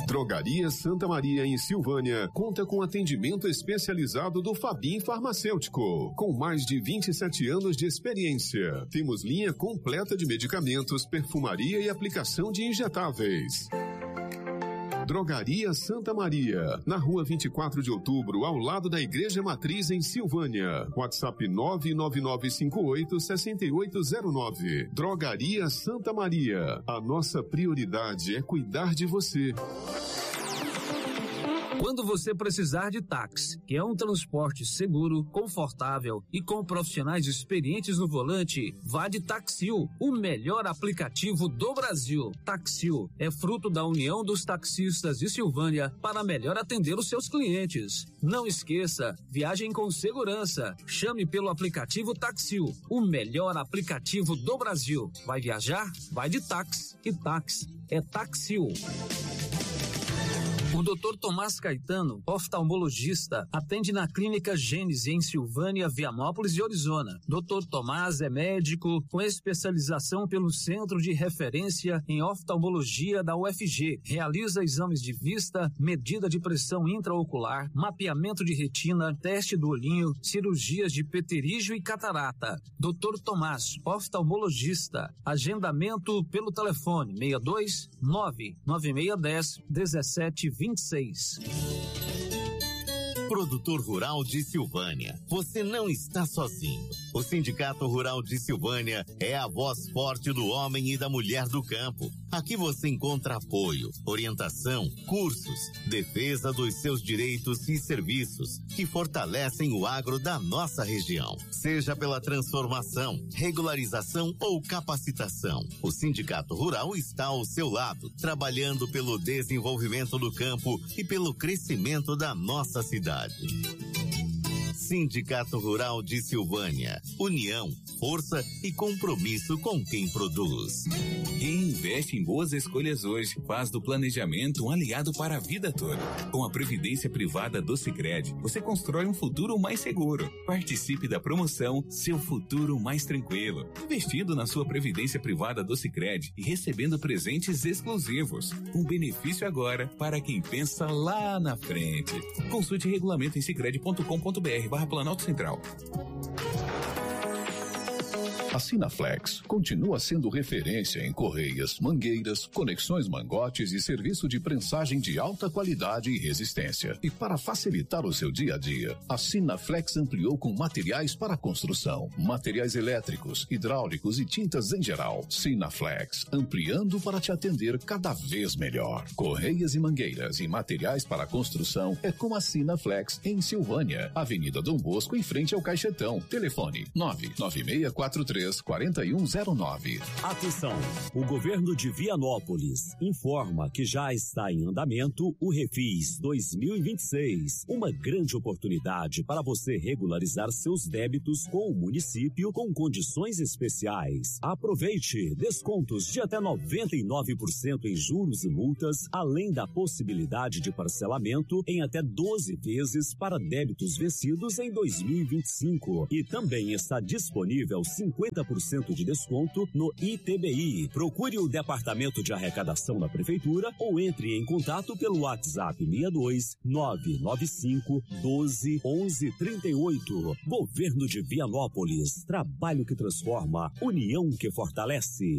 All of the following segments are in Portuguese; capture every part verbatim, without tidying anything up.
Drogaria Santa Maria, em Silvânia, conta com atendimento especializado do Fabim Farmacêutico, com mais de vinte e sete anos de experiência. Temos linha completa de medicamentos, perfumaria e aplicação de injetáveis. Drogaria Santa Maria, na rua vinte e quatro de outubro, ao lado da Igreja Matriz, em Silvânia. WhatsApp nove nove nove cinco oito seis oito zero nove. Drogaria Santa Maria. A nossa prioridade é cuidar de você. Quando você precisar de táxi, que é um transporte seguro, confortável e com profissionais experientes no volante, vá de Taxil, o melhor aplicativo do Brasil. Taxil é fruto da união dos taxistas de Silvânia para melhor atender os seus clientes. Não esqueça, viagem com segurança. Chame pelo aplicativo Taxil, o melhor aplicativo do Brasil. Vai viajar? Vai de táxi. E táxi é Taxil. O doutor Tomás Caetano, oftalmologista, atende na Clínica Gênese, em Silvânia, Vianópolis e Orizona. doutor Tomás é médico com especialização pelo Centro de Referência em Oftalmologia da U F G. Realiza exames de vista, medida de pressão intraocular, mapeamento de retina, teste do olhinho, cirurgias de pterígio e catarata. doutor Tomás, oftalmologista. Agendamento pelo telefone seis dois nove nove seis um zero um sete vinte e seis. Produtor Rural de Silvânia, você não está sozinho. O Sindicato Rural de Silvânia é a voz forte do homem e da mulher do campo. Aqui você encontra apoio, orientação, cursos, defesa dos seus direitos e serviços que fortalecem o agro da nossa região. Seja pela transformação, regularização ou capacitação, o Sindicato Rural está ao seu lado, trabalhando pelo desenvolvimento do campo e pelo crescimento da nossa cidade. Sindicato Rural de Silvânia. União, força e compromisso com quem produz. Quem investe em boas escolhas hoje faz do planejamento um aliado para a vida toda. Com a Previdência Privada do Sicredi, você constrói um futuro mais seguro. Participe da promoção Seu Futuro Mais Tranquilo, investindo na sua Previdência Privada do Sicredi e recebendo presentes exclusivos. Um benefício agora para quem pensa lá na frente. Consulte regulamento em sicredi ponto com ponto br barra Planalto Central. A Sinaflex continua sendo referência em correias, mangueiras, conexões mangotes e serviço de prensagem de alta qualidade e resistência. E para facilitar o seu dia a dia, a Sinaflex ampliou com materiais para construção, materiais elétricos, hidráulicos e tintas em geral. Sinaflex, ampliando para te atender cada vez melhor. Correias e mangueiras e materiais para construção é com a Sinaflex em Silvânia, Avenida Dom Bosco, em frente ao Caixetão. Telefone nove nove seis quatro três quatro um zero nove. Atenção! O governo de Vianópolis informa que já está em andamento o Refis dois mil e vinte e seis. Uma grande oportunidade para você regularizar seus débitos com o município com condições especiais. Aproveite descontos de até noventa e nove por cento em juros e multas, além da possibilidade de parcelamento em até doze vezes para débitos vencidos em dois mil e vinte e cinco. E também está disponível cinquenta por cento de desconto no I T B I. Procure o Departamento de Arrecadação da Prefeitura ou entre em contato pelo WhatsApp seis dois nove nove cinco doze onze trinta e oito. Governo de Vianópolis. Trabalho que transforma, união que fortalece.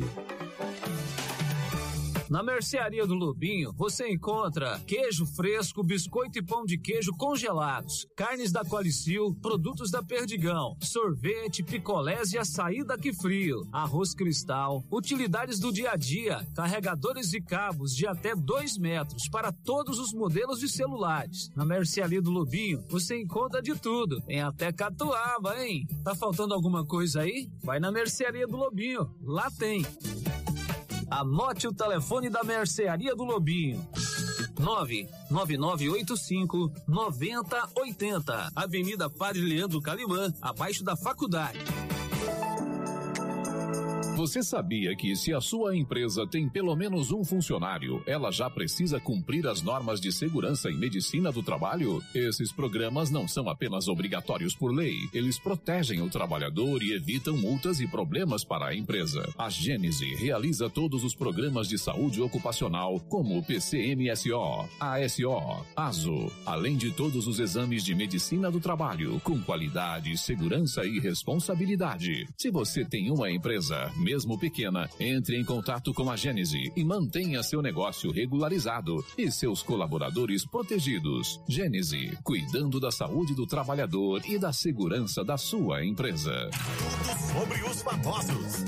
Na Mercearia do Lobinho, você encontra queijo fresco, biscoito e pão de queijo congelados, carnes da Qualicil, produtos da Perdigão, sorvete, picolés e açaí da Que Frio, arroz cristal, utilidades do dia a dia, carregadores e cabos de até dois metros para todos os modelos de celulares. Na Mercearia do Lobinho, você encontra de tudo, tem até catuaba, hein? Tá faltando alguma coisa aí? Vai na Mercearia do Lobinho, lá tem. Anote o telefone da Mercearia do Lobinho. nove nove nove oito cinco nove zero oito zero. Avenida Padre Leandro Calimã, abaixo da faculdade. Você sabia que se a sua empresa tem pelo menos um funcionário, ela já precisa cumprir as normas de segurança e medicina do trabalho? Esses programas não são apenas obrigatórios por lei, eles protegem o trabalhador e evitam multas e problemas para a empresa. A Gênese realiza todos os programas de saúde ocupacional, como o P C M S O, A S O, ASO, além de todos os exames de medicina do trabalho, com qualidade, segurança e responsabilidade. Se você tem uma empresa, mesmo pequena, entre em contato com a Gênese e mantenha seu negócio regularizado e seus colaboradores protegidos. Gênese, cuidando da saúde do trabalhador e da segurança da sua empresa. Tudo sobre os famosos.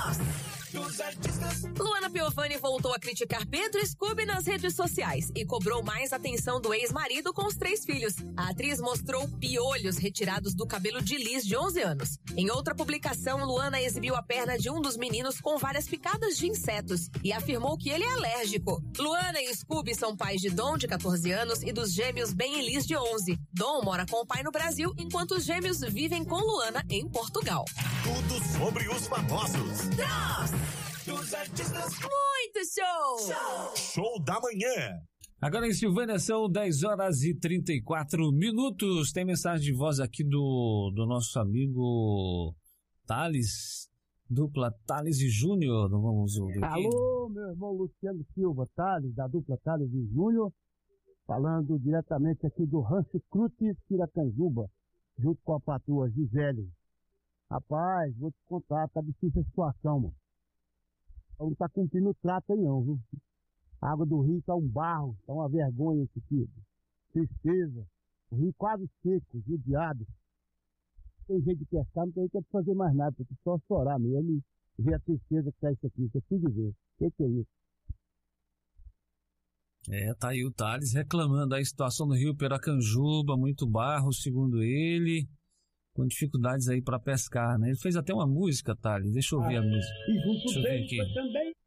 Dos artistas. Luana Piovani voltou a criticar Pedro Scooby nas redes sociais e cobrou mais atenção do ex-marido com os três filhos. A atriz mostrou piolhos retirados do cabelo de Liz, de onze anos. Em outra publicação, Luana exibiu a perna de um dos meninos com várias picadas de insetos e afirmou que ele é alérgico. Luana e Scooby são pais de Dom, de catorze anos, e dos gêmeos Ben e Liz, de onze. Dom mora com o pai no Brasil, enquanto os gêmeos vivem com Luana em Portugal. Tudo sobre os famosos. Dos artistas. Muito show! Show! Show da manhã. Agora em Silvânia são dez horas e trinta e quatro minutos. Tem mensagem de voz aqui do, do nosso amigo Thales, dupla Thales e Júnior. Vamos ouvir aqui. Alô, meu irmão Luciano Silva, Thales, da dupla Thales e Júnior, falando diretamente aqui do Rancho Crutes, Piracanjuba, junto com a patroa Gisele. Rapaz, vou te contar, tá difícil a situação, mano. Não tá cumprindo o trato aí não, viu? A água do rio tá um barro, tá uma vergonha esse tipo. Tristeza. O rio quase seco, judiado. Não tem jeito de pescar, não tem jeito de fazer mais nada, tem que só chorar mesmo e ver a tristeza que tá isso aqui. Você tem que ver. O que, que é isso? É, tá aí o Thales reclamando da situação do rio Piracanjuba, muito barro, segundo ele, com dificuldades aí para pescar, né? Ele fez até uma música, Thales, deixa eu ver ah, a música. E junto deixa eu ver aqui. Também